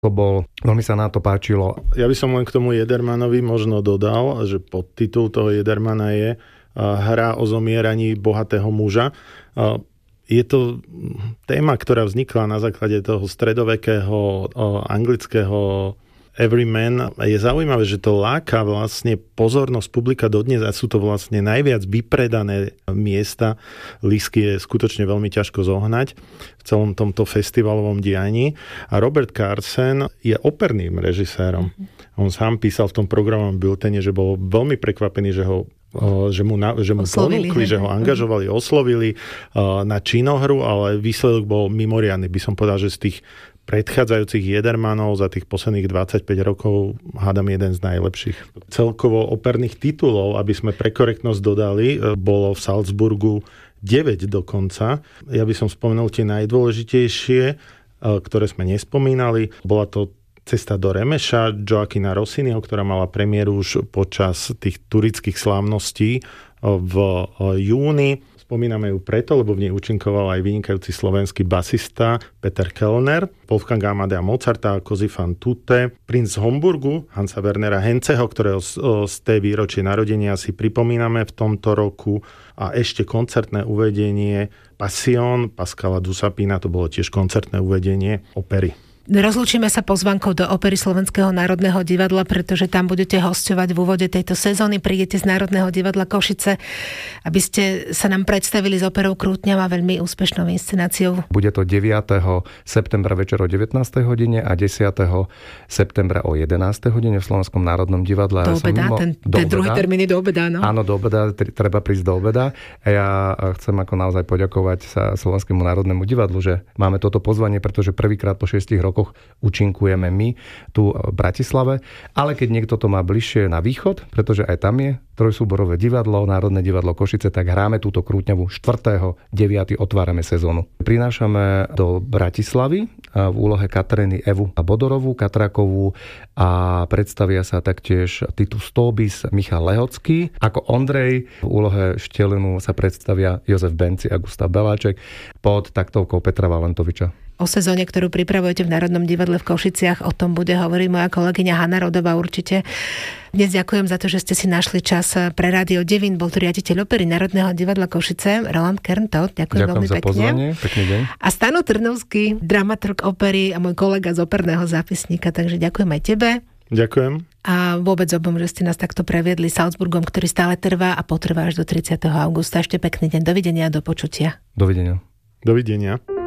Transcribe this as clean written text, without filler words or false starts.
Veľmi sa nám to páčilo. Ja by som len k tomu Jedermanovi možno dodal, že podtitul toho Jedermana je Hra o zomieraní bohatého muža. Je to téma, ktorá vznikla na základe toho stredovekého anglického Everyman. Je zaujímavé, že to láka vlastne pozornosť publika dodnes a sú to vlastne najviac vypredané miesta. Lístky je skutočne veľmi ťažko zohnať v celom tomto festivalovom dianí. A Robert Carson je operným režisérom. On sám písal v tom programovom bultene, že bol veľmi prekvapený, že mu ponúkli, že ho angažovali, oslovili na činohru, ale výsledok bol mimoriadny. By som povedal, že z tých predchádzajúcich Jedermanov za tých posledných 25 rokov hádam jeden z najlepších. Celkovo operných titulov, aby sme pre korektnosť dodali, bolo v Salzburgu 9 dokonca. Ja by som spomenul tie najdôležitejšie, ktoré sme nespomínali. Bola to Cesta do Remeša Joaquina Rossiniho, ktorá mala premiéru už počas tých turických slávností v júni. Spomíname ju preto, lebo v nej účinkoval aj vynikajúci slovenský basista Peter Kellner, Wolfgang Amadea Mozarta, Cosi fan tutte, princ z Homburgu Hansa Wernera Henzeho, ktorého z té výročie narodenia si pripomíname v tomto roku, a ešte koncertné uvedenie Passion Pascala Dussapina, to bolo tiež koncertné uvedenie opery. Rozlúčime sa pozvankou do Opery Slovenského národného divadla, pretože tam budete hosťovať v úvode tejto sezóny. Prídete z Národného divadla Košice, aby ste sa nám predstavili s operou Krútňava, veľmi úspešnou inscenáciou. Bude to 9. septembra večer o 19. hodine a 10. septembra o 11. hodine v Slovenskom národnom divadle. Do obeda? Ten druhý termín je do obeda, no? Áno, do obeda, treba prísť do obeda. A ja chcem ako naozaj poďakovať sa Slovenskému národnému divadlu, že máme toto pozvanie, pretože prvýkrát po 6 rokoch účinkujeme my tu v Bratislave, ale keď niekto to má bližšie na východ, pretože aj tam je trojsúborové divadlo, Národné divadlo Košice, tak hráme túto Krútňavu 4.9. otvárame sezónu. Prinášame do Bratislavy v úlohe Kateríny Evu Bodorovú, Katrakovú a predstavia sa taktiež Titus Tobis, Michal Lehocký. Ako Ondrej v úlohe Štelinu sa predstavia Jozef Benci a Gustav Beláček pod taktovkou Petra Valentoviča. O sezóne, ktorú pripravujete v Národnom divadle v Košiciach, o tom bude hovoriť moja kolegyňa Hanna Rodová určite. Dnes ďakujem za to, že ste si našli čas pre Rádio Devín. Bol tu riaditeľ opery Národného divadla Košice, Roland Kerntot. Ďakujem veľmi za pekne. Pozvanie. Pekný deň. A Stano Trnovský, dramaturg opery a môj kolega z operného zápisníka, takže ďakujem aj tebe. Ďakujem. A vôbec obom, že ste nás takto previedli Salzburgom, ktorý stále trvá a potrvá až do 30. augusta. Ešte pekný deň. Dovidenia a do počutia. Dovidenia. Dovidenia.